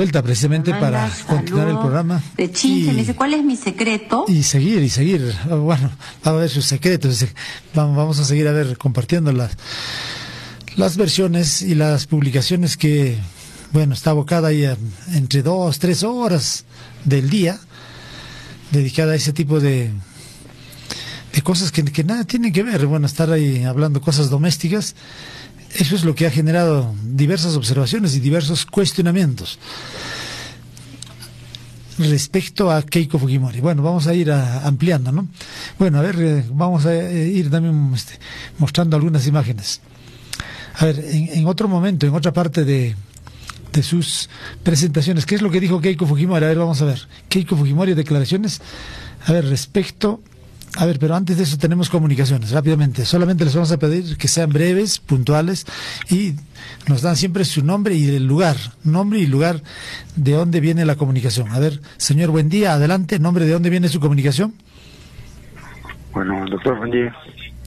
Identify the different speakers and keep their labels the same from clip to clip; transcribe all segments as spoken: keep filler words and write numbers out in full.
Speaker 1: vuelta precisamente para continuar el programa.
Speaker 2: De Chinche, me dice, ¿cuál es mi secreto?
Speaker 1: Y seguir, y seguir. Bueno, vamos a ver sus secretos. Vamos, vamos a seguir a ver, compartiendo las, las versiones y las publicaciones que, bueno, está abocada ahí a, entre dos, tres horas del día, dedicada a ese tipo de, de cosas que, que nada tienen que ver. Bueno, estar ahí hablando cosas domésticas. Eso es lo que ha generado diversas observaciones y diversos cuestionamientos respecto a Keiko Fujimori. Bueno, vamos a ir a, ampliando, ¿no? Bueno, a ver, eh, vamos a eh, ir también este, mostrando algunas imágenes. A ver, en, en otro momento, en otra parte de, de sus presentaciones, ¿qué es lo que dijo Keiko Fujimori? A ver, vamos a ver. Keiko Fujimori, declaraciones, a ver, respecto... A ver, pero antes de eso tenemos comunicaciones, rápidamente. Solamente les vamos a pedir que sean breves, puntuales, y nos dan siempre su nombre y el lugar, nombre y lugar de dónde viene la comunicación. A ver, señor, buen día, adelante, nombre de dónde viene su comunicación.
Speaker 3: Bueno, doctor, buen día.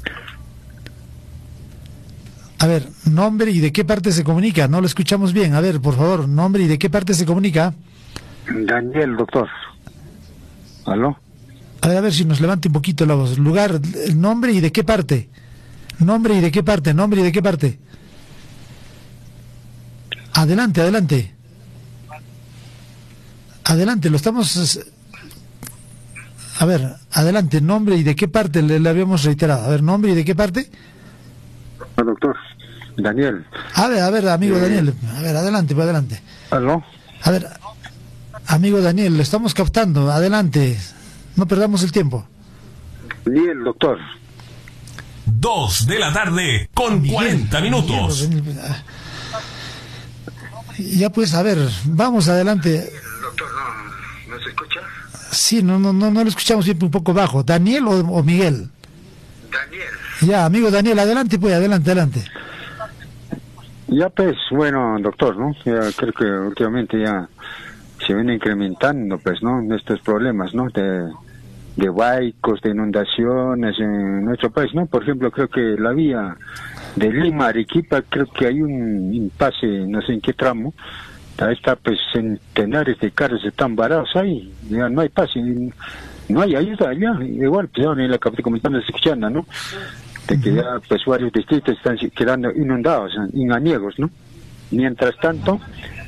Speaker 1: A ver, nombre y de qué parte se comunica, no lo escuchamos bien. A ver, por favor, nombre y de qué parte se comunica.
Speaker 3: Daniel, doctor. ¿Aló?
Speaker 1: A ver, a ver si nos levanta un poquito la voz. Lugar, nombre y de qué parte. Nombre y de qué parte, nombre y de qué parte. Adelante, adelante. Adelante, lo estamos... A ver, adelante, nombre y de qué parte le, le habíamos reiterado. A ver, nombre y de qué parte.
Speaker 3: Ah, doctor, Daniel.
Speaker 1: A ver, a ver, amigo eh... Daniel. A ver, adelante, pues adelante.
Speaker 3: ¿Aló?
Speaker 1: A ver, amigo Daniel, lo estamos captando. Adelante. No perdamos el tiempo.
Speaker 3: Bien, doctor.
Speaker 4: Dos de la tarde con Bien, cuarenta minutos.
Speaker 1: Bien, ya pues, a ver, vamos adelante.
Speaker 3: Doctor, ¿no, ¿no se escucha?
Speaker 1: Sí, no, no, no, no lo escuchamos bien, un poco bajo. ¿Daniel o, o Miguel?
Speaker 3: Daniel.
Speaker 1: Ya, amigo Daniel, adelante pues, adelante, adelante.
Speaker 3: Ya pues, bueno, doctor, ¿no? Ya creo que últimamente ya se viene incrementando, pues, ¿no? Estos problemas, ¿no? De... de huaicos, de inundaciones en nuestro país, ¿no? Por ejemplo, creo que la vía de Lima a Arequipa, creo que hay un impasse, no sé en qué tramo, ahí está, pues, centenares de carros están varados ahí, ya no hay pase, no hay ayuda allá, igual, pues, ahora en la capital comunitaria se escuchando, ¿no? De que ya, pues, varios distritos están quedando inundados, inaniegos, ¿no? Mientras tanto,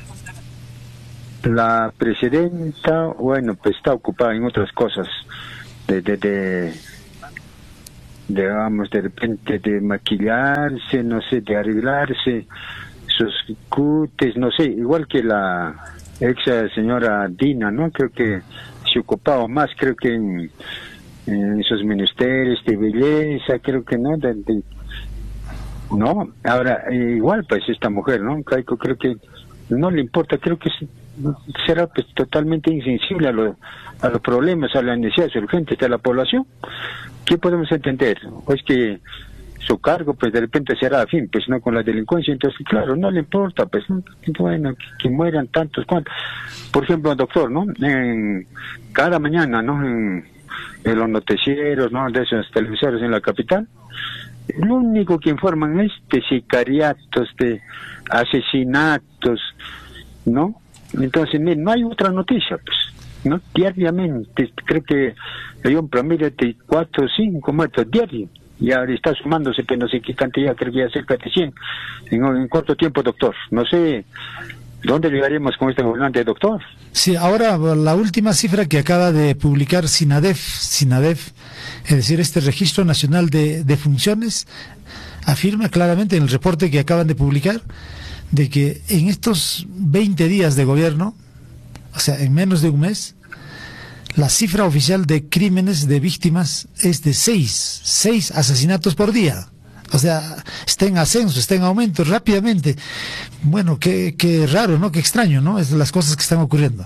Speaker 3: la presidenta, bueno, pues está ocupada en otras cosas, de, de, de, digamos, de repente de maquillarse, no sé, de arreglarse sus cutes, no sé, igual que la ex señora Dina, ¿no? Creo que se ocupaba más, creo que en, en esos ministerios de belleza, creo que no, de, de, no, ahora, igual pues esta mujer, ¿no? Keiko, creo que no le importa, creo que será pues totalmente insensible a, lo, a los problemas, a las necesidades urgentes de la población. ¿Qué podemos entender? Pues que su cargo pues de repente será afín, pues no con la delincuencia, entonces claro, no le importa, pues ¿no? Bueno, que, que mueran tantos cuantos. Por ejemplo, doctor, ¿no? En, cada mañana, ¿no? En, en los noticieros, ¿no? De esos televisores en la capital, lo único que informan es de sicariatos, de asesinatos, ¿no? Entonces, miren, no hay otra noticia, pues, ¿no? Diariamente, creo que hay un promedio de cuatro o cinco muertos diarios, y ahora está sumándose, pero no sé qué cantidad, creo que ya cerca de cien, en, en corto tiempo, doctor. No sé, ¿dónde llegaremos con este gobernante, doctor?
Speaker 1: Sí, ahora la última cifra que acaba de publicar SINADEF, SINADEF, es decir, este Registro Nacional de, de Funciones, afirma claramente en el reporte que acaban de publicar, de que en estos veinte días de gobierno, o sea, en menos de un mes, la cifra oficial de crímenes de víctimas es de seis, seis asesinatos por día. O sea, está en ascenso, está en aumento rápidamente. Bueno, qué, qué raro, ¿no? Qué extraño, ¿no? Es las cosas que están ocurriendo.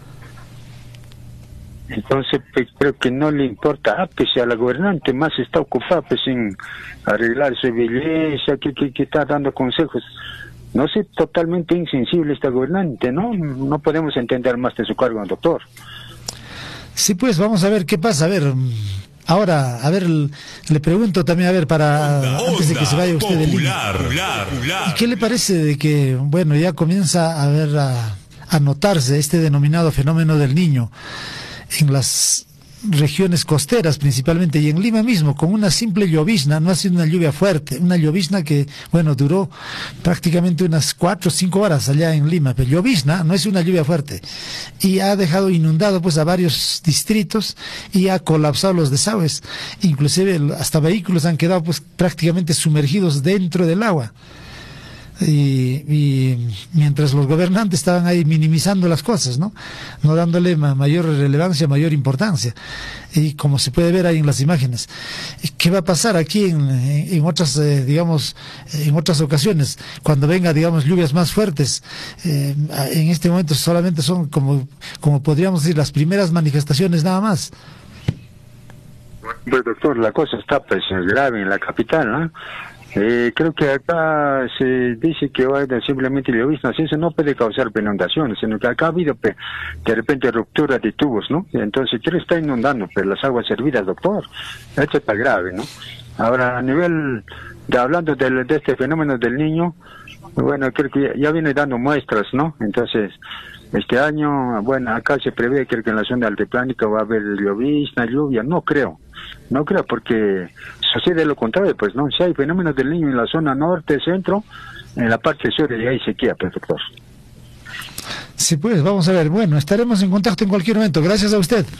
Speaker 3: Entonces, pues, creo que no le importa, ah, pues a la gobernante más está ocupada pues en arreglar su belleza, que, que, que está dando consejos. No sé, totalmente insensible esta gobernante, ¿no? No podemos entender más de su cargo, doctor.
Speaker 1: Sí, pues vamos a ver qué pasa. A ver, ahora, a ver, le pregunto también, a ver, para onda, antes de que se vaya usted de línea. ¿Y qué le parece de que, bueno, ya comienza a ver a, a notarse este denominado fenómeno del Niño en las regiones costeras principalmente y en Lima mismo, con una simple llovizna, no ha sido una lluvia fuerte, una llovizna que, bueno, duró prácticamente unas cuatro o cinco horas allá en Lima, pero llovizna no es una lluvia fuerte, y ha dejado inundado pues a varios distritos y ha colapsado los desagües, inclusive hasta vehículos han quedado pues prácticamente sumergidos dentro del agua. Y, y mientras los gobernantes estaban ahí minimizando las cosas, ¿no? No dándole ma mayor relevancia, mayor importancia. Y como se puede ver ahí en las imágenes, ¿qué va a pasar aquí en, en, en otras, eh, digamos, en otras ocasiones? Cuando venga, digamos, lluvias más fuertes, eh, en este momento solamente son como, como podríamos decir, las primeras manifestaciones nada más.
Speaker 3: Pues doctor, la cosa está pues grave en la capital, ¿no? Eh, creo que acá se dice que va a haber simplemente lloviznas, eso no puede causar inundaciones, sino que acá ha habido pe, de repente ruptura de tubos, ¿no? Entonces, ¿qué está inundando? Pues las aguas servidas, doctor. Esto está grave, ¿no? Ahora, a nivel de hablando de, de este fenómeno del Niño, bueno, creo que ya, ya viene dando muestras, ¿no? Entonces, este año, bueno, acá se prevé, creo que en la zona altiplánica va a haber llovizna, lluvia, no creo. No creo, porque sucede lo contrario, pues, ¿no? Si hay fenómenos del Niño en la zona norte, centro, en la parte sur ya hay sequía, pues, doctor.
Speaker 1: Sí, pues, vamos a ver. Bueno, estaremos en contacto en cualquier momento. Gracias a usted.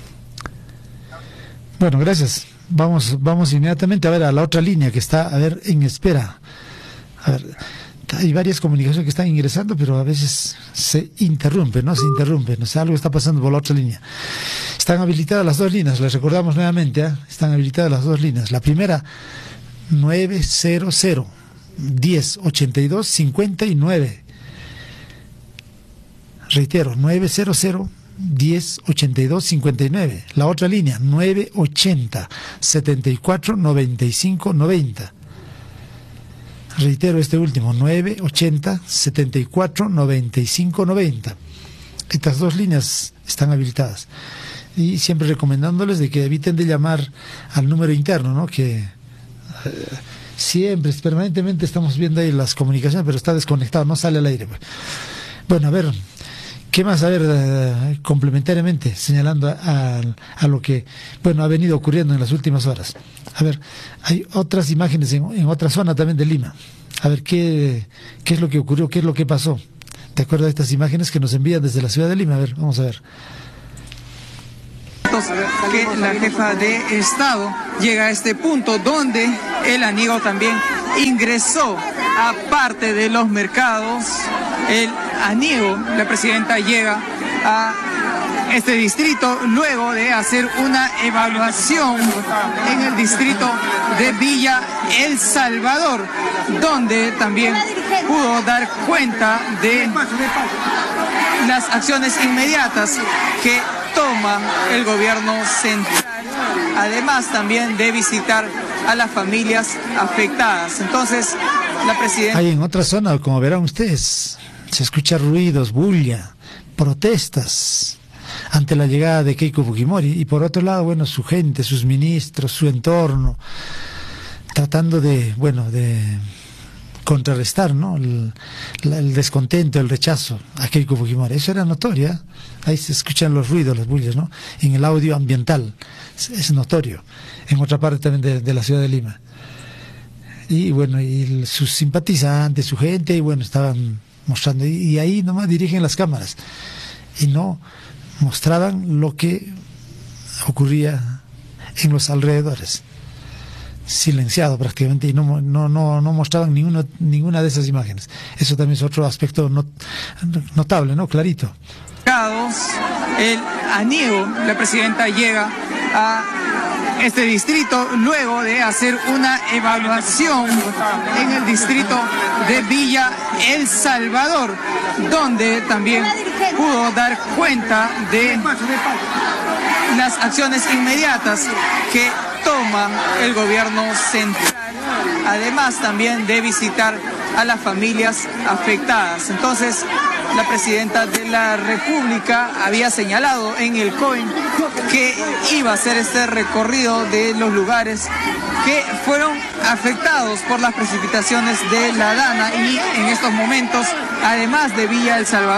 Speaker 1: Bueno, gracias. Vamos, vamos inmediatamente a ver a la otra línea que está, a ver, en espera. A ver, hay varias comunicaciones que están ingresando, pero a veces se interrumpen, ¿no? Se interrumpen, o sea, algo está pasando por la otra línea. Están habilitadas las dos líneas, les recordamos nuevamente, ¿eh? Están habilitadas las dos líneas. La primera, nueve cero cero, diez, ochenta y dos, cincuenta y nueve. Reitero, nueve cero cero, diez, ochenta y dos, cincuenta y nueve. La otra línea, nueve ochenta, setenta y cuatro, noventa y cinco, noventa. Reitero este último, nueve ochenta, setenta y cuatro, noventa y cinco, noventa. Estas dos líneas están habilitadas. Y siempre recomendándoles de que eviten de llamar al número interno, ¿no? Que eh, siempre, permanentemente estamos viendo ahí las comunicaciones, pero está desconectado, no sale al aire. Bueno, a ver, ¿qué más? A ver, eh, complementariamente, señalando a, a, a lo que, bueno, ha venido ocurriendo en las últimas horas. A ver, hay otras imágenes en, en otra zona también de Lima. A ver, ¿qué, qué es lo que ocurrió? ¿Qué es lo que pasó? ¿Te acuerdas de estas imágenes que nos envían desde la ciudad de Lima? A ver, vamos a ver.
Speaker 5: Que la jefa de Estado llega a este punto donde el aniego también ingresó a parte de los mercados. El aniego, la presidenta llega a este distrito luego de hacer una evaluación en el distrito de Villa El Salvador, donde también pudo dar cuenta de las acciones inmediatas que toma el gobierno central, además también de visitar a las familias afectadas. Entonces, la presidenta...
Speaker 1: Hay en otra zona, como verán ustedes, se escuchan ruidos, bulla, protestas ante la llegada de Keiko Fujimori, y por otro lado, bueno, su gente, sus ministros, su entorno, tratando de, bueno, de contrarrestar, ¿no? El, el descontento, el rechazo a Keiko Fujimori. Eso era notorio, ¿eh? Ahí se escuchan los ruidos, las bullas, ¿no? En el audio ambiental, es, es notorio. En otra parte también de, de la ciudad de Lima. Y bueno, y sus simpatizantes, su gente, y bueno, estaban mostrando, y, y ahí nomás dirigen las cámaras, y no mostraban lo que ocurría en los alrededores, silenciado prácticamente, y no no no, no mostraban ninguno, ninguna de esas imágenes. Eso también es otro aspecto not, notable, ¿no? Clarito.
Speaker 5: El aniego, la presidenta llega a este distrito luego de hacer una evaluación en el distrito de Villa El Salvador, donde también pudo dar cuenta de las acciones inmediatas que toma el gobierno central, además también de visitar a las familias afectadas. Entonces, la presidenta de la República había señalado en el C O E que iba a hacer este recorrido de los lugares que fueron afectados por las precipitaciones de la Dana, y en estos momentos, además de Villa El Salvador,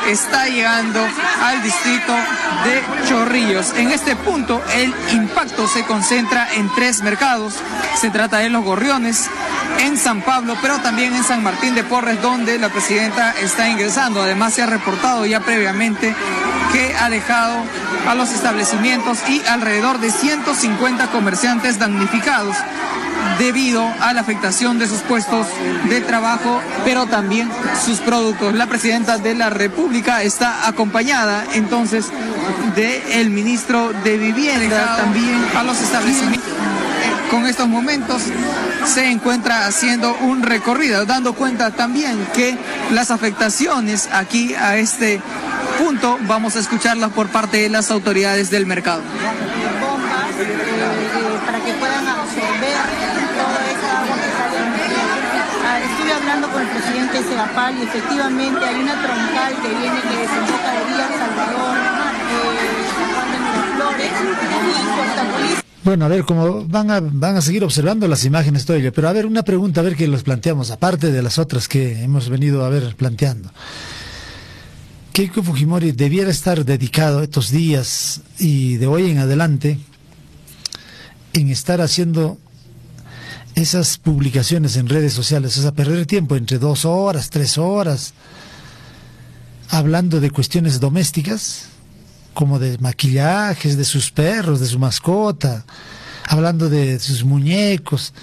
Speaker 5: está llegando al distrito de Chorrillos. En este punto el impacto se concentra en tres mercados. Se trata de Los Gorriones, en San Pablo, pero también en San Martín de Porres, donde la presidenta está ingresando. Además, se ha reportado ya previamente que ha dejado a los establecimientos y alrededor de ciento cincuenta comerciantes damnificados debido a la afectación de sus puestos de trabajo, pero también sus productos. La presidenta de la República está acompañada entonces del ministro de Vivienda, también a los establecimientos. Con estos momentos se encuentra haciendo un recorrido, dando cuenta también que las afectaciones aquí a este punto vamos a escucharlas por parte de las autoridades del mercado.
Speaker 6: Bombas eh, eh, para que puedan absorber toda esta agua que sale del río. Ah, estuve hablando con el presidente de Segapal y efectivamente hay una troncal que viene que desemboca de Villa Salvador, eh, San Juan de Miraflores y Portapolis.
Speaker 1: Bueno, a ver, como van a, van a seguir observando las imágenes todo ello, pero a ver, una pregunta, a ver que los planteamos, aparte de las otras que hemos venido a ver planteando. Keiko Fujimori debiera estar dedicado estos días y de hoy en adelante en estar haciendo esas publicaciones en redes sociales, o sea, perder tiempo entre dos horas, tres horas, hablando de cuestiones domésticas, como de maquillajes de sus perros, de su mascota, hablando de sus muñecos.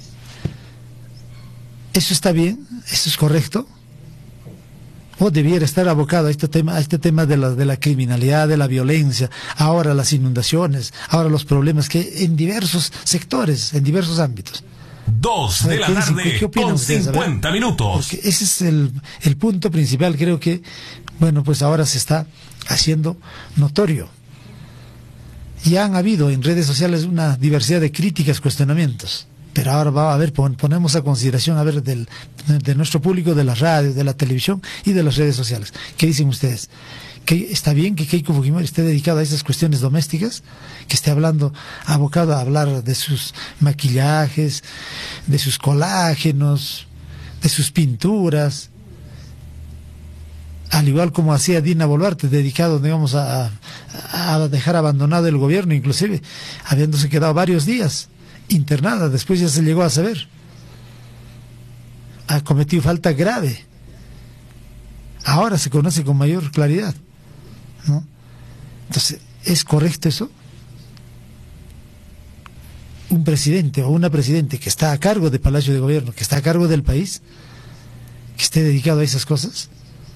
Speaker 1: ¿Eso está bien? ¿Eso es correcto? ¿O debiera estar abocado a este tema, a este tema de la, de la criminalidad, de la violencia, ahora las inundaciones, ahora los problemas que hay en diversos sectores, en diversos ámbitos?
Speaker 4: Dos de la tarde con cincuenta minutos.
Speaker 1: Porque ese es el, el punto principal, creo que, bueno, pues ahora se está haciendo notorio. Ya han habido en redes sociales una diversidad de críticas, cuestionamientos, pero ahora va a haber, pon, ponemos a consideración, a ver, del, de nuestro público, de la radio, de la televisión y de las redes sociales. ¿Qué dicen ustedes? ¿Que está bien que Keiko Fujimori esté dedicado a esas cuestiones domésticas? Que esté hablando, abocado a hablar de sus maquillajes, de sus colágenos, de sus pinturas, al igual como hacía Dina Boluarte, dedicado, digamos, a, a dejar abandonado el gobierno, inclusive habiéndose quedado varios días internada, después ya se llegó a saber. Ha cometido falta grave. Ahora se conoce con mayor claridad, ¿no? Entonces, ¿es correcto eso? Un presidente o una presidente que está a cargo del Palacio de Gobierno, que está a cargo del país, que esté dedicado a esas cosas.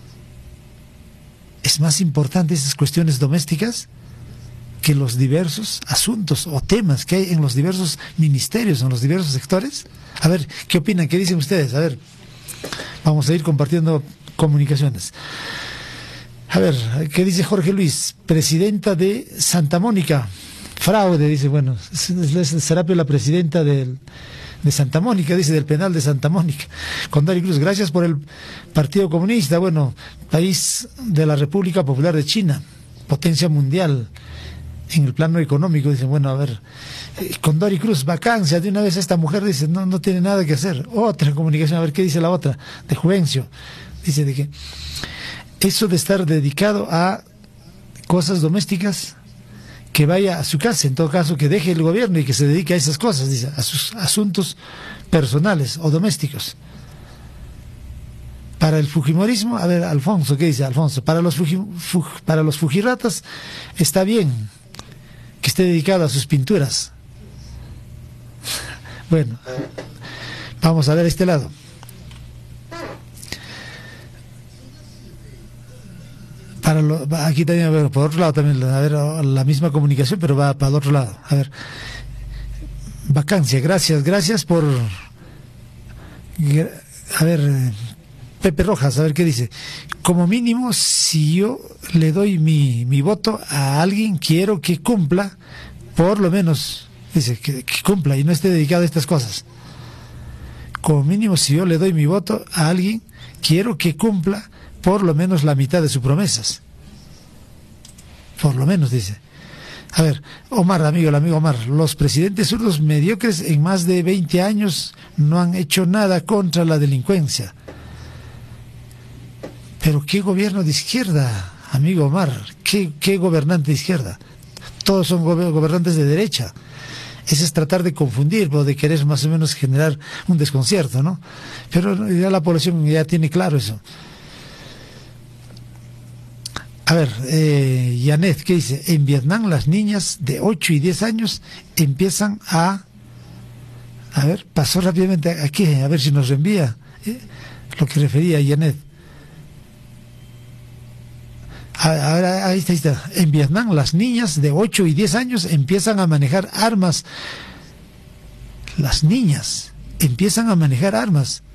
Speaker 1: ¿Es más importante esas cuestiones domésticas que los diversos asuntos o temas que hay en los diversos ministerios, en los diversos sectores? A ver, ¿qué opinan? ¿Qué dicen ustedes? A ver, vamos a ir compartiendo comunicaciones. A ver, ¿qué dice Jorge Luis? Presidenta de Santa Mónica. Fraude, dice, bueno, será la presidenta del, de Santa Mónica, dice, del penal de Santa Mónica. Condori Cruz, gracias por el Partido Comunista, bueno, país de la República Popular de China, potencia mundial en el plano económico, dicen, bueno, a ver, eh, Condori Cruz, vacancia, de una vez esta mujer dice, no, no tiene nada que hacer. Otra comunicación, a ver, ¿qué dice la otra? De Juvencio, dice de que eso de estar dedicado a cosas domésticas, que vaya a su casa, en todo caso que deje el gobierno y que se dedique a esas cosas, dice, a sus asuntos personales o domésticos. Para el fujimorismo, a ver, Alfonso, ¿qué dice Alfonso? Para los, fuji, fuj, para los fujiratas está bien que esté dedicado a sus pinturas. Bueno, vamos a ver este lado. Para lo, aquí también, a ver, por otro lado también, a ver, la misma comunicación, pero va para el otro lado. A ver, vacancia, gracias, gracias por, a ver, Pepe Rojas, a ver qué dice. Como mínimo, si yo le doy mi, mi voto a alguien, quiero que cumpla, por lo menos, dice, que, que cumpla y no esté dedicado a estas cosas. Como mínimo, si yo le doy mi voto a alguien, quiero que cumpla por lo menos la mitad de sus promesas. Por lo menos, dice. A ver, Omar, amigo, el amigo Omar, los presidentes zurdos mediocres en más de veinte años no han hecho nada contra la delincuencia. Pero ¿qué gobierno de izquierda, amigo Omar? ¿Qué, qué gobernante de izquierda? Todos son gobernantes de derecha. Ese es tratar de confundir o de querer más o menos generar un desconcierto, ¿no? Pero ya la población ya tiene claro eso. A ver, eh, Yanet, ¿qué dice? En Vietnam las niñas de ocho y diez años empiezan a... A ver, pasó rápidamente aquí, a ver si nos reenvía eh, lo que refería a Yanet. Ahora, ahí está, ahí está. En Vietnam las niñas de ocho y diez años empiezan a manejar armas. Las niñas empiezan a manejar armas.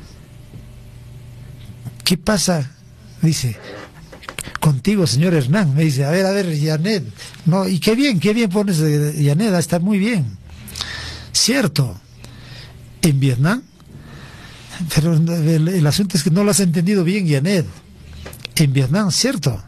Speaker 1: ¿Qué pasa? Dice, contigo, señor Hernán. Me dice, a ver, a ver, Yanet. No, y qué bien, qué bien pones Yanet, está muy bien. Cierto, en Vietnam, pero el, el asunto es que no lo has entendido bien, Yanet. En Vietnam, cierto.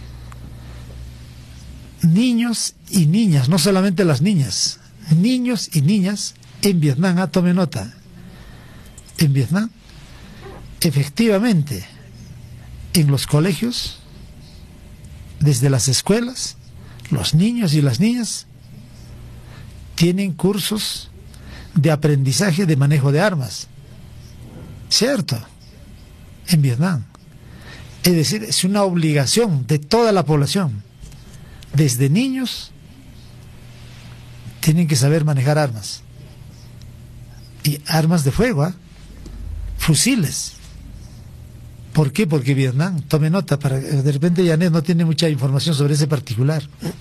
Speaker 1: Niños y niñas, no solamente las niñas, niños y niñas en Vietnam, ah, tome nota, en Vietnam, efectivamente, en los colegios, desde las escuelas, los niños y las niñas tienen cursos de aprendizaje de manejo de armas, cierto, en Vietnam. Es decir, es una obligación de toda la población. Desde niños tienen que saber manejar armas. Y armas de fuego, ¿eh? Fusiles. ¿Por qué? Porque Vietnam, tome nota, para de repente Yanet no tiene mucha información sobre ese particular.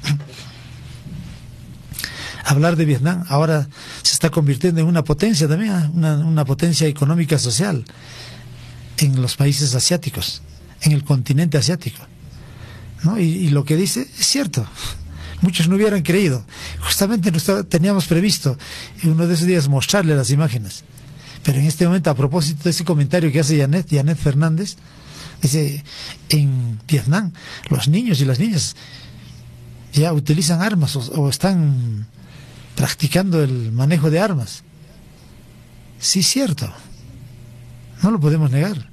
Speaker 1: Hablar de Vietnam ahora se está convirtiendo en una potencia también, ¿eh? una, una potencia económica social en los países asiáticos, en el continente asiático, ¿no? Y, y lo que dice es cierto. Muchos no hubieran creído. Justamente nosotros teníamos previsto en uno de esos días mostrarle las imágenes. Pero en este momento, a propósito de ese comentario que hace Yanet, Yanet Fernández, dice, en Vietnam los niños y las niñas ya utilizan armas o, o están practicando el manejo de armas. Sí, cierto. No lo podemos negar.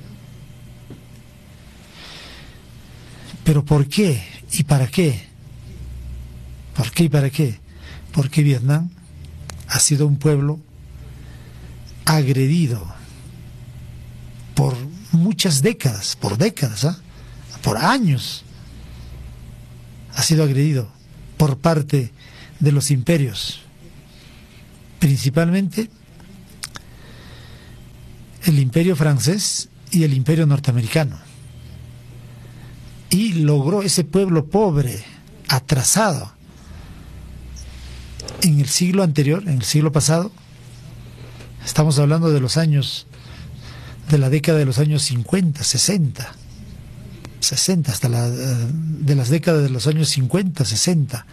Speaker 1: Pero ¿por qué? ¿Y para qué? ¿Por qué y para qué? Porque Vietnam ha sido un pueblo agredido por muchas décadas, por décadas, ¿eh? por años. Ha sido agredido por parte de los imperios, principalmente el imperio francés y el imperio norteamericano. Y logró ese pueblo pobre, atrasado, en el siglo anterior, en el siglo pasado, estamos hablando de los años, de la década de los años cincuenta, sesenta, sesenta, hasta la, de las décadas de los años cincuenta, sesenta,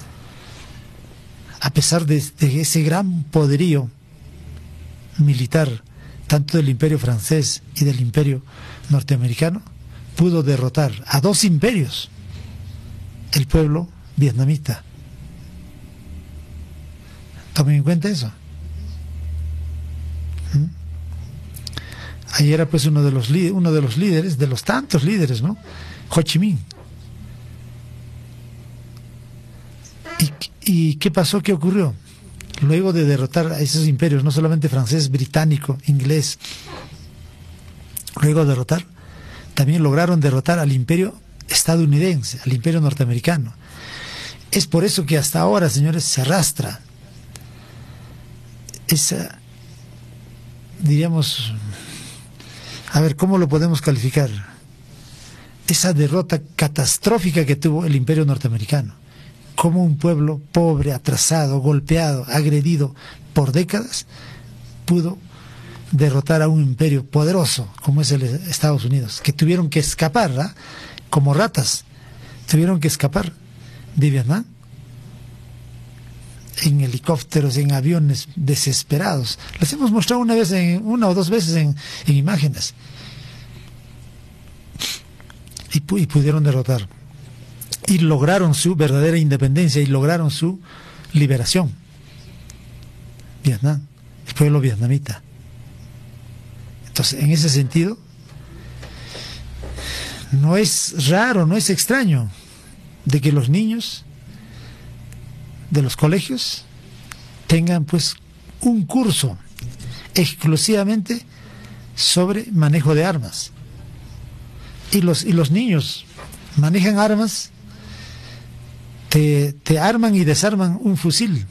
Speaker 1: a pesar de, de ese gran poderío militar, tanto del imperio francés y del imperio norteamericano, pudo derrotar a dos imperios, el pueblo vietnamita. Tomen en cuenta eso. ¿Mm? Ahí era pues uno de los uno de los líderes, de los tantos líderes, ¿no? Ho Chi Minh. ¿Y, y qué pasó? ¿Qué ocurrió? Luego de derrotar a esos imperios, no solamente francés, británico, inglés, luego de derrotar, también lograron derrotar al imperio estadounidense, al imperio norteamericano. Es por eso que hasta ahora, señores, se arrastra esa, diríamos, a ver, ¿cómo lo podemos calificar? Esa derrota catastrófica que tuvo el imperio norteamericano. Como un pueblo pobre, atrasado, golpeado, agredido por décadas, pudo derrotar a un imperio poderoso como es el Estados Unidos, que tuvieron que escapar, ¿eh? Como ratas, tuvieron que escapar de Vietnam en helicópteros, en aviones, desesperados. Les hemos mostrado una vez, en, una o dos veces en, en imágenes, y, pu y pudieron derrotar y lograron su verdadera independencia y lograron su liberación. Vietnam, el pueblo vietnamita. Entonces, en ese sentido, no es raro, no es extraño de que los niños de los colegios tengan pues un curso exclusivamente sobre manejo de armas. Y los, y los niños manejan armas, te, te arman y desarman un fusil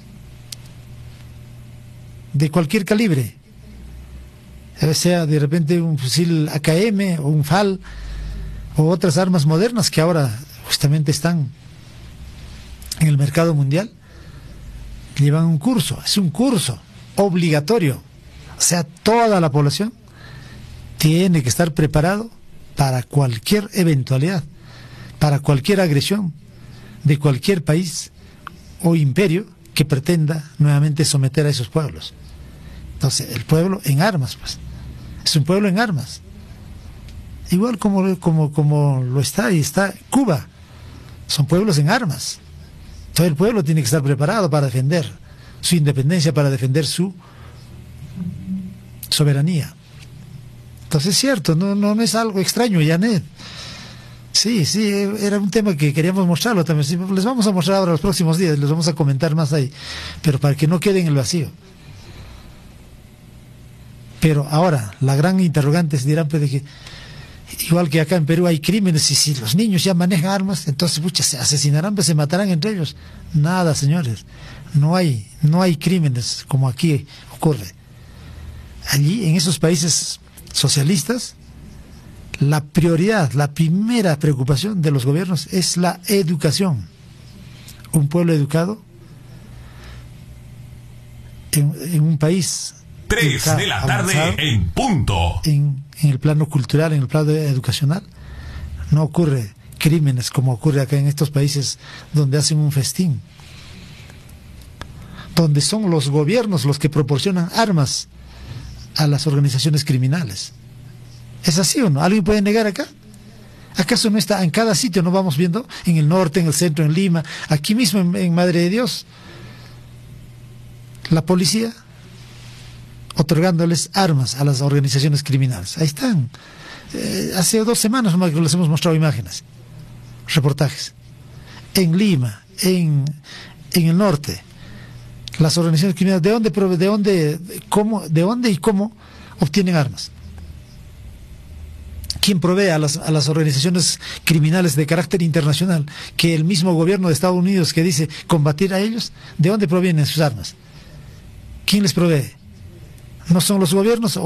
Speaker 1: de cualquier calibre, sea de repente un fusil A K M o un F A L o otras armas modernas que ahora justamente están en el mercado mundial. Llevan un curso, es un curso obligatorio, o sea, toda la población tiene que estar preparado para cualquier eventualidad, para cualquier agresión de cualquier país o imperio que pretenda nuevamente someter a esos pueblos. Entonces, el pueblo en armas, pues, es un pueblo en armas. Igual como, como, como lo está y está Cuba, son pueblos en armas. Todo el pueblo tiene que estar preparado para defender su independencia, para defender su soberanía. Entonces es cierto, no, no, no es algo extraño, Janet. Sí, sí, era un tema que queríamos mostrarlo también. Sí, les vamos a mostrar ahora los próximos días, les vamos a comentar más ahí, pero para que no quede en el vacío. Pero ahora, la gran interrogante es, dirán, pues, de que igual que acá en Perú hay crímenes, y si los niños ya manejan armas, entonces pucha, se asesinarán, pues se matarán entre ellos. Nada, señores, no hay, no hay crímenes como aquí ocurre. Allí, en esos países socialistas, la prioridad, la primera preocupación de los gobiernos es la educación. Un pueblo educado en, en un país
Speaker 4: tres de la tarde en punto.
Speaker 1: En, en el plano cultural, en el plano educacional, no ocurre crímenes como ocurre acá en estos países donde hacen un festín, donde son los gobiernos los que proporcionan armas a las organizaciones criminales. ¿Es así o no? ¿Alguien puede negar acá? ¿Acaso no está en cada sitio? ¿No vamos viendo? En el norte, en el centro, en Lima, aquí mismo en, en Madre de Dios, la policía otorgándoles armas a las organizaciones criminales. Ahí están. Eh, hace dos semanas nomás que les hemos mostrado imágenes, reportajes. En Lima, en, en el norte, las organizaciones criminales, ¿de dónde, de dónde, cómo, de dónde y cómo obtienen armas? ¿Quién provee a las, a las organizaciones criminales de carácter internacional que el mismo gobierno de Estados Unidos que dice combatir a ellos? ¿De dónde provienen sus armas? ¿Quién les provee? ¿No son los gobiernos?